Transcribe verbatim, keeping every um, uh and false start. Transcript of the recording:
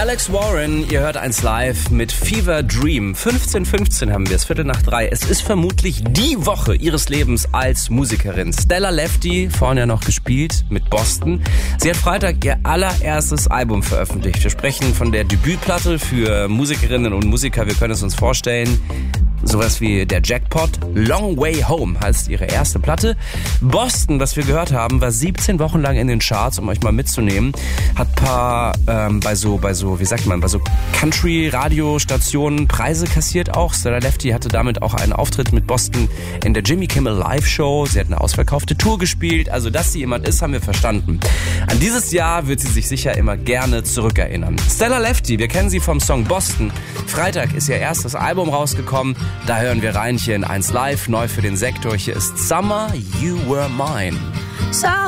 Alex Warren, ihr hört eins live mit Fever Dream. fünfzehn fünfzehn haben wir es, Viertel nach drei. Es ist vermutlich die Woche ihres Lebens als Musikerin. Stella Lefty, vorhin ja noch gespielt mit Boston. Sie hat Freitag ihr allererstes Album veröffentlicht. Wir sprechen von der Debütplatte für Musikerinnen und Musiker. Wir können es uns vorstellen. Sowas wie der Jackpot. Long Way Home heißt ihre erste Platte. Boston, was wir gehört haben, war siebzehn Wochen lang in den Charts, um euch mal mitzunehmen. Hat paar ähm, bei so, bei so, wie sagt man, bei so Country-Radiostationen Preise kassiert auch. Stella Lefty hatte damit auch einen Auftritt mit Boston in der Jimmy Kimmel Live-Show. Sie hat eine ausverkaufte Tour gespielt. Also, dass sie jemand ist, haben wir verstanden. An dieses Jahr wird sie sich sicher immer gerne zurückerinnern. Stella Lefty, wir kennen sie vom Song Boston. Freitag ist ihr erstes Album rausgekommen. Da hören wir rein hier in eins live, neu für den Sektor. Hier ist Summer, You Were Mine. So